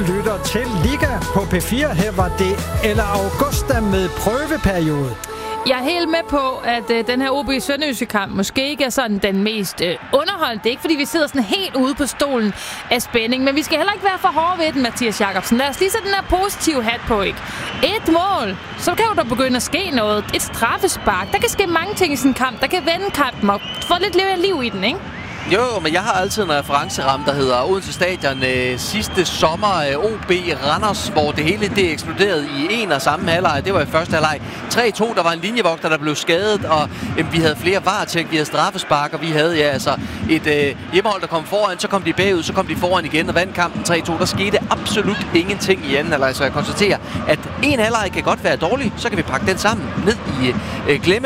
lytter til Liga på P4. Her var det Eller Augusta med prøveperiode. Jeg er helt med på, at den her OB Sønderjyske-kamp måske ikke er sådan den mest underholdende. Det er ikke, fordi vi sidder sådan helt ude på stolen af spænding. Men vi skal heller ikke være for hårde ved den, Mathias Jakobsen. Lad os lige sætte den her positive hat på, ikke? Et mål, så kan jo der begynde at ske noget. Et straffespark. Der kan ske mange ting i sådan en kamp. Der kan vende kampen og få lidt liv i den, ikke? Jo, men jeg har altid en referenceramme, der hedder Odense Stadion sidste sommer OB Randers, hvor det hele det eksploderede i en og samme halvleg. Det var i første halvleg 3-2. Der var en linjevogter, der blev skadet, og vi havde flere varetjek, vi havde straffespark, og vi havde et hjemmehold, der kom foran, så kom de bagud, så kom de foran igen og vandt kampen 3-2. Der skete absolut ingenting i anden halvleg, så jeg konstaterer, at en halvleg kan godt være dårlig, så kan vi pakke den sammen ned i glemme